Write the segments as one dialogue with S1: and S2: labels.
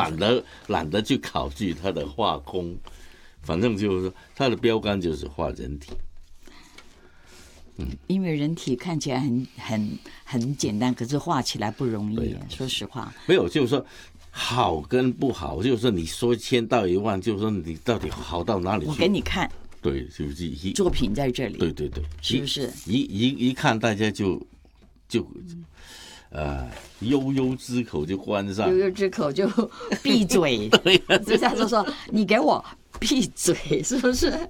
S1: 懒得去考据它的画工，反正就是说它的标杆就是画人体。
S2: 因为人体看起来很简单，可是画起来不容易。说实话，
S1: 没有，就是说好跟不好，就是说你说1000到1万，就是说你到底好到哪里去？
S2: 我给你看，
S1: 对，就是
S2: 作品在这里，
S1: 对，
S2: 是不是？
S1: 一看大家就悠悠之口就关上，
S2: 悠悠之口就闭嘴。就像说你给我闭嘴，是不是？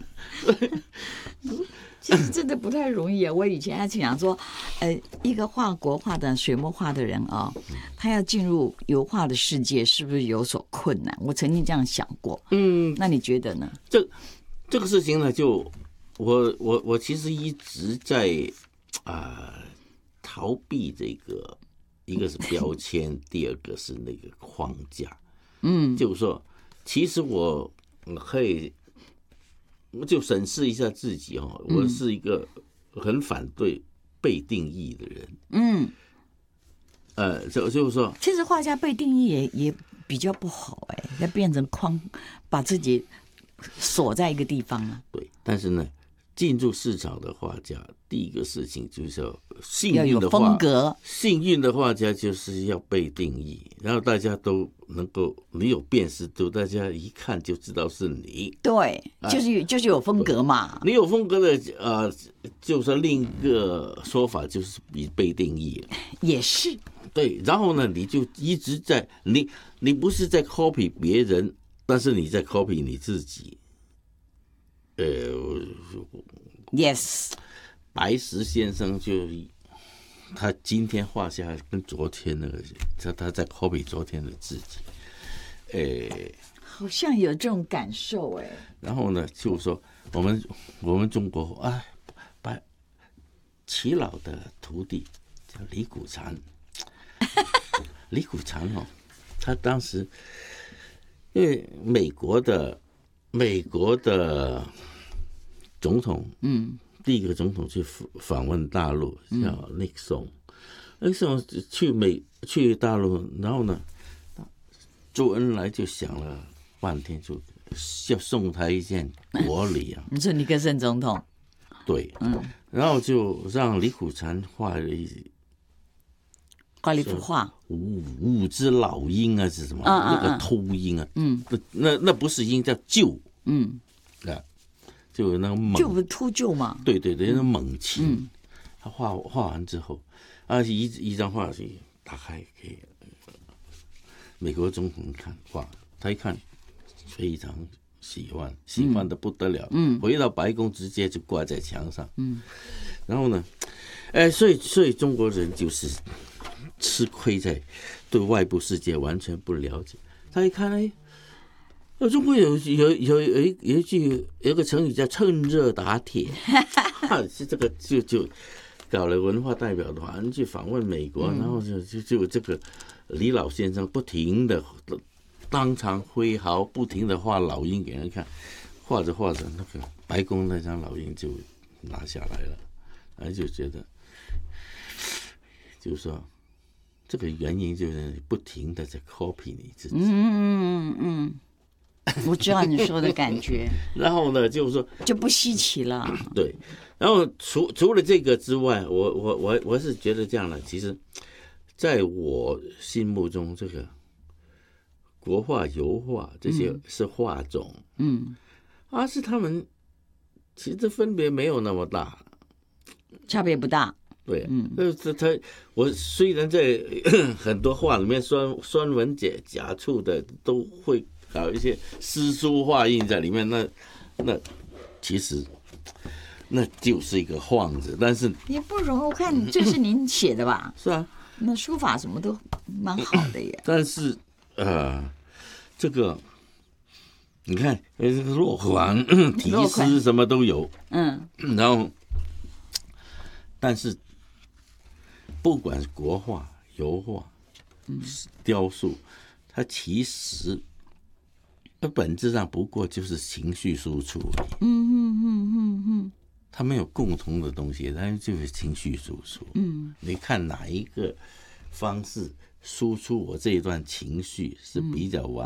S2: 其实真的不太容易啊！我以前还想说，一个画国画的水墨画的人啊，他要进入油画的世界，是不是有所困难？我曾经这样想过。那你觉得呢？
S1: 这个事情呢，就我其实一直在逃避这个，一个是标签，第二个是那个框架。就是说，其实我可以。我就审视一下自己哦，我是一个很反对被定义的人。就是说，
S2: 其实画家被定义也比较不好要变成框，把自己锁在一个地方啊。
S1: 对，但是呢，进入市场的画家，第一个事情就是
S2: 要有风格。幸
S1: 运的画家就是要被定义，然后大家都能够，你有辨识度，大家一看就知道是你。
S2: 对，就是有风格嘛。
S1: 你有风格的就是另一个说法就是被定义了，
S2: 也是。
S1: 对，然后呢，你就一直在你不是在 copy 别人，但是你在 copy 你自己。
S2: Yes，
S1: 白石先生他今天画下跟昨天那个，他在 copy 昨天的自己。
S2: 好像有这种感受
S1: 然后呢，就是说我们中国齐老的徒弟叫李谷禅。李谷禅他当时因为美国的总统，第一个总统去访问大陆叫尼克松，去大陆，然后呢，周恩来就想了半天，就要送他一件国礼啊。
S2: 你说尼克森总统？
S1: 对，然后就让李苦禅画了
S2: 一幅画，
S1: 五只老鹰啊，是什么？那个秃鹰啊，那不是鹰，叫鹫，就那个猛，
S2: 就不是秃鹫嘛？
S1: 对，那猛禽。他画完之后，一张画打开给美国总统看，哇，他一看非常喜欢的不得了，回到白宫直接就挂在墙上，然后呢，所以中国人就是吃亏在对外部世界完全不了解。他一看，中国有个成语叫趁热打铁，是这个就搞了文化代表团去访问美国，然后就这个李老先生不停的当场挥毫，不停的画老鹰给人看，画着画着，那个白宫那张老鹰就拿下来了，然后就觉得，就是说，这个原因就是不停的在 copy 你自己。
S2: 我知道你说的感觉。
S1: 然后呢，就是说
S2: 就不稀奇了。
S1: 对，然后除了这个之外，我是觉得这样的，其实，在我心目中，这个国画、油画这些是画种，是他们其实分别没有那么大，
S2: 差别不大。
S1: 对，我虽然在很多画里面酸文假触的都会搞一些诗书画印在里面，那其实那就是一个晃字，但是
S2: 也不容易。我看这是您写的吧？
S1: 是啊，
S2: 那书法什么都蛮好的耶。
S1: 但是这个你看，落款、题诗什么都有，然后但是不管是国画、油画、雕塑，它其实本质上不过就是情绪输出而已。它没有共同的东西，它就是情绪输出。你看哪一个方式输出我这一段情绪是比较完